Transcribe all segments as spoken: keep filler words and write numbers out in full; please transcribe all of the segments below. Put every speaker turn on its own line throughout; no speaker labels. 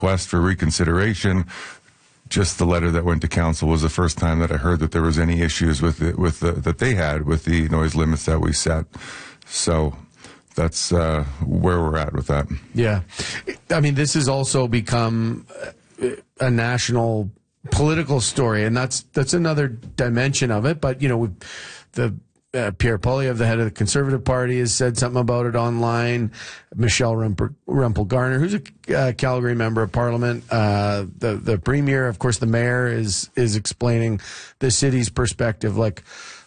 request for reconsideration. Just the letter that went to council was the first time that I heard that there was any issues with it, with the, that they had with the noise limits that we set. So that's uh, where we're at with that.
Yeah. I mean, this has also become a national political story, and that's that's another dimension of it. But, you know, we've, the Uh, Pierre Poilievre, the head of the Conservative Party, has said something about it online. Michelle Rempel-Garner, who's a uh, Calgary member of Parliament, uh, the the Premier, of course, the Mayor is is explaining the city's perspective. Like,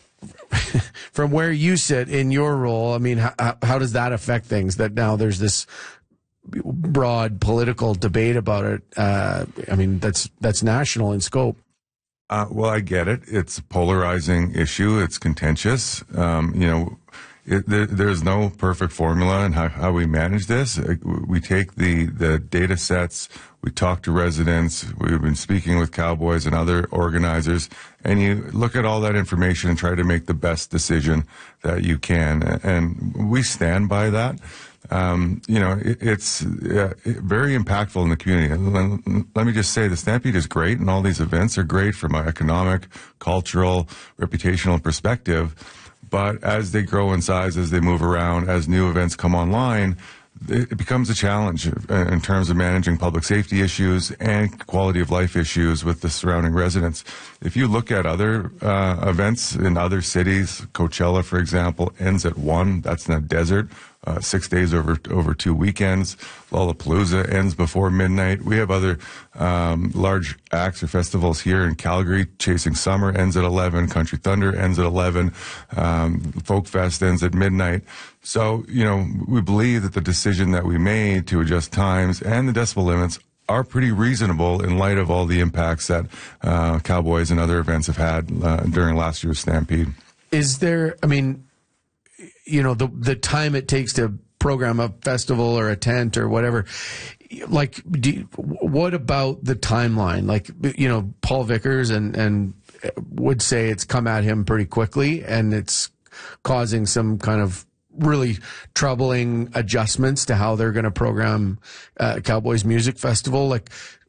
from where you sit in your role, I mean, how, how does that affect things? That now there's this broad political debate about it. Uh, I mean, that's that's national in scope.
Uh, well, I get it. It's a polarizing issue. It's contentious. Um, you know, it, there, there's no perfect formula in how, how we manage this. We take the, the data sets, we talk to residents, we've been speaking with Cowboys and other organizers, and you look at all that information and try to make the best decision that you can. And we stand by that. Um, you know, it, it's uh, very impactful in the community. And let me just say, the Stampede is great, and all these events are great from an economic, cultural, reputational perspective. But as they grow in size, as they move around, as new events come online, it becomes a challenge in terms of managing public safety issues and quality of life issues with the surrounding residents. If you look at other uh, events in other cities, Coachella, for example, ends at one. That's in a desert. Uh, six days over over two weekends. Lollapalooza ends before midnight. We have other um, large acts or festivals here in Calgary. Chasing Summer ends at eleven. Country Thunder ends at eleven. Um, Folk Fest ends at midnight. So, you know, we believe that the decision that we made to adjust times and the decibel limits are pretty reasonable in light of all the impacts that uh, Cowboys and other events have had uh, during last year's Stampede.
Is there, I mean, you know, the the time it takes to program a festival or a tent or whatever, like, do you, what about the timeline? Like, you know, Paul Vickers and, and would say it's come at him pretty quickly, and it's causing some kind of really troubling adjustments to how they're going to program uh, Cowboys Music Festival. Like,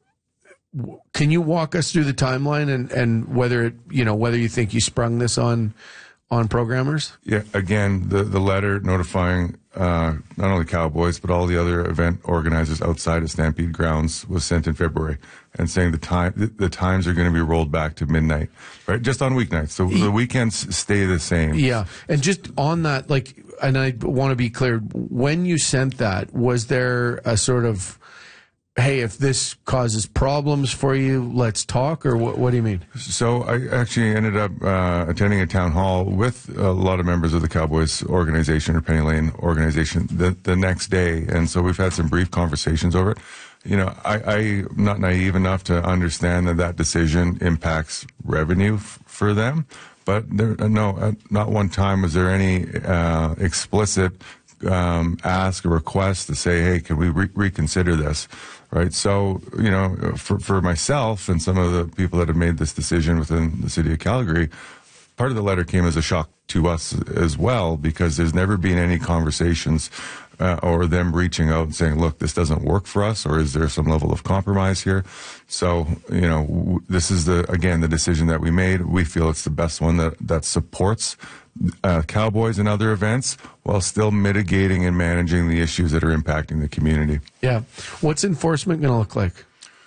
can you walk us through the timeline and, and whether it, you know, whether you think you sprung this on on programmers?
Yeah, again, the, the letter notifying uh, not only Cowboys, but all the other event organizers outside of Stampede grounds was sent in February, and saying the time the, the times are going to be rolled back to midnight, right? Just on weeknights. So the weekends stay the same.
Yeah. And just on that, like, and I want to be clear, when you sent that, was there a sort of, hey, if this causes problems for you, let's talk, or what, what do you mean?
So I actually ended up uh, attending a town hall with a lot of members of the Cowboys organization or Penny Lane organization the, the next day. And so we've had some brief conversations over it. You know, I, I'm not naive enough to understand that that decision impacts revenue f- for them. But there, no, at not one time was there any uh, explicit um, ask or request to say, hey, can we re- reconsider this? Right. So, you know, for, for myself and some of the people that have made this decision within the city of Calgary, part of the letter came as a shock to us as well, because there's never been any conversations uh, or them reaching out and saying, look, this doesn't work for us, or is there some level of compromise here? So, you know, w- this is the, again, the decision that we made. We feel it's the best one that, that supports Uh, Cowboys and other events while still mitigating and managing the issues that are impacting the community.
Yeah. What's enforcement going to look like?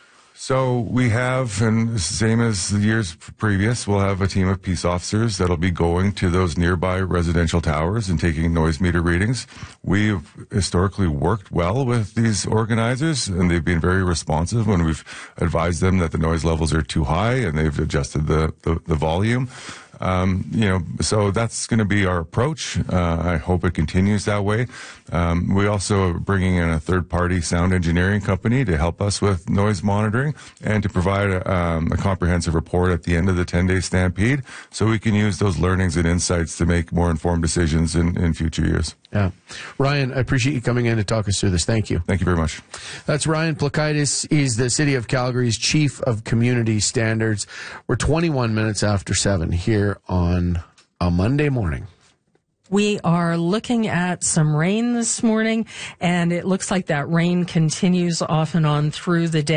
So we have, and same as the years previous, we'll have a team of peace officers that'll be going to those nearby residential towers and taking noise meter readings. We've historically worked well with these organizers, and they've been very responsive when we've advised them that the noise levels are too high, and they've adjusted the, the, the volume. Um, you know, so that's going to be our approach. Uh, I hope it continues that way. Um, we also are bringing in a third-party sound engineering company to help us with noise monitoring and to provide a, um, a comprehensive report at the end of the ten-day Stampede, so we can use those learnings and insights to make more informed decisions in, in future years.
Yeah. Ryan, I appreciate you coming in to talk us through this. Thank you.
Thank you very much.
That's Ryan Plakaitis. He's the City of Calgary's Chief of Community Standards. We're twenty-one minutes after seven here on a Monday morning.
We are looking at some rain this morning, and it looks like that rain continues off and on through the day.